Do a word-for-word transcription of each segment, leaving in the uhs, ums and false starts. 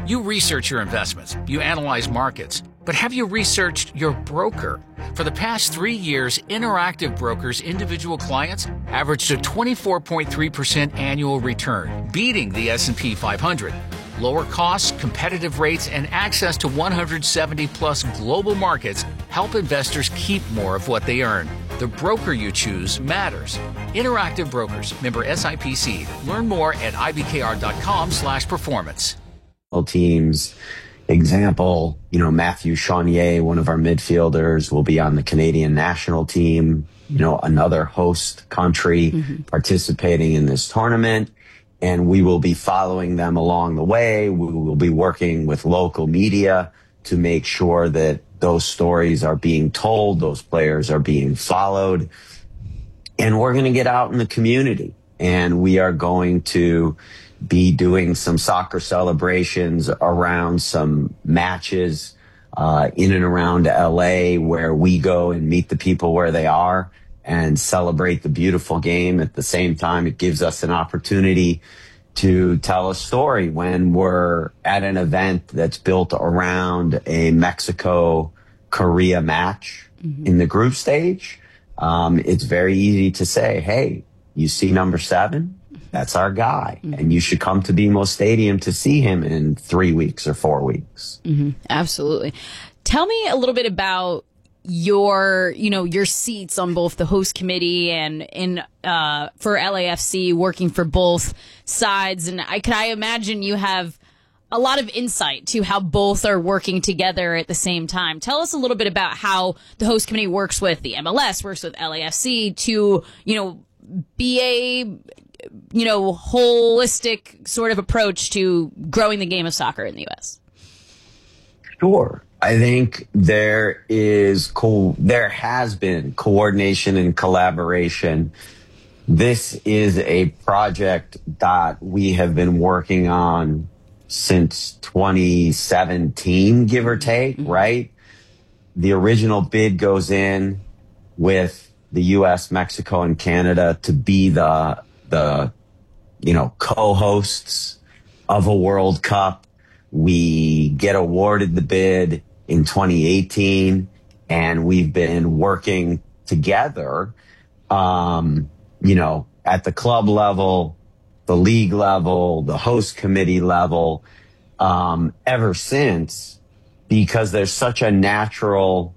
You research your investments, you analyze markets, but have you researched your broker? For the past three years, Interactive Brokers' individual clients averaged a twenty-four point three percent annual return, beating the S and P five hundred. Lower costs, competitive rates, and access to one hundred seventy plus global markets help investors keep more of what they earn. The broker you choose matters. Interactive Brokers, member S I P C. Learn more at ibkr.com slash performance. Teams. Example, you know, Matthew Chaunier, one of our midfielders, will be on the Canadian national team, you know, another host country mm-hmm. participating in this tournament. And we will be following them along the way. We will be working with local media to make sure that those stories are being told, those players are being followed. And we're going to get out in the community, and we are going to be doing some soccer celebrations around some matches uh, in and around L A, where we go and meet the people where they are and celebrate the beautiful game. At the same time, it gives us an opportunity to tell a story when we're at an event that's built around a Mexico-Korea match mm-hmm. in the group stage. Um, it's very easy to say, hey, you see number seven? That's our guy. Mm-hmm. And you should come to B M O Stadium to see him in three weeks or four weeks. Mm-hmm. Absolutely. Tell me a little bit about your, you know, your seats on both the host committee and in, uh, for L A F C, working for both sides. And I, can I imagine you have a lot of insight to how both are working together at the same time. Tell us a little bit about how the host committee works with the M L S, works with L A F C to, you know, be a, you know, holistic sort of approach to growing the game of soccer in the U S. Sure. I think there is co- there has been coordination and collaboration. This is a project that we have been working on since twenty seventeen, give or take, mm-hmm. right? The original bid goes in with the U S, Mexico, and Canada to be the, the, you know, co-hosts of a World Cup. We get awarded the bid in twenty eighteen, and we've been working together, um, you know, at the club level, the league level, the host committee level, um, ever since, because there's such a natural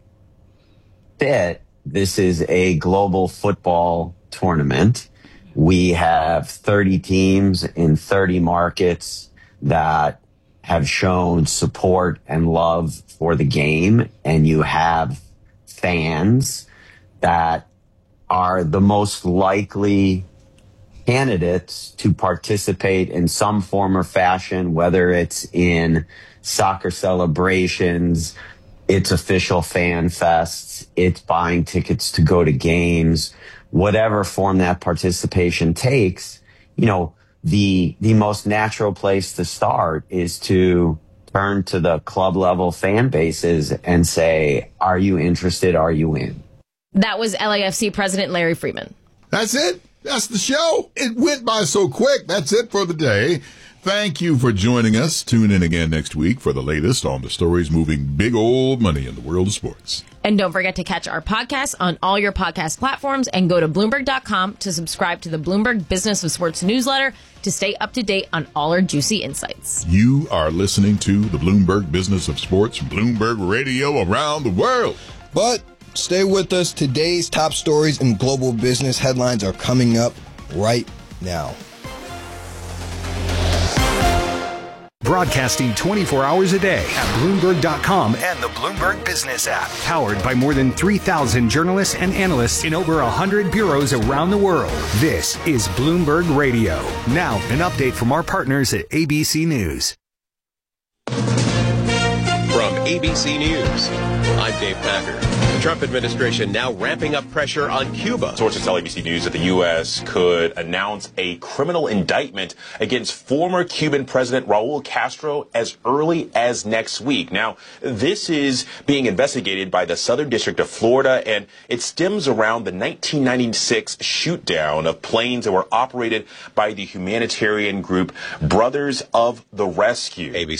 fit. This is a global football tournament. We have thirty teams in thirty markets that have shown support and love for the game, and you have fans that are the most likely candidates to participate in some form or fashion, whether it's in soccer celebrations, it's official fan fests, it's buying tickets to go to games, whatever form that participation takes. You know, the the most natural place to start is to turn to the club level fan bases and say, are you interested? Are you in? That was L A F C President Larry Freeman. That's it. That's the show. It went by so quick. That's it for the day. Thank you for joining us. Tune in again next week for the latest on the stories moving big old money in the world of sports. And don't forget to catch our podcast on all your podcast platforms and go to Bloomberg dot com to subscribe to the Bloomberg Business of Sports newsletter to stay up to date on all our juicy insights. You are listening to the Bloomberg Business of Sports, Bloomberg Radio around the world. But stay with us. Today's top stories and global business headlines are coming up right now. Broadcasting twenty-four hours a day at Bloomberg dot com and the Bloomberg Business app. Powered by more than three thousand journalists and analysts in over one hundred bureaus around the world. This is Bloomberg Radio. Now, an update from our partners at A B C News. From A B C News, I'm Dave Packer. The Trump administration now ramping up pressure on Cuba. Sources tell A B C News that the U S could announce a criminal indictment against former Cuban President Raul Castro as early as next week. Now, this is being investigated by the Southern District of Florida, and it stems around the nineteen ninety-six shoot-down of planes that were operated by the humanitarian group Brothers of the Rescue. A B C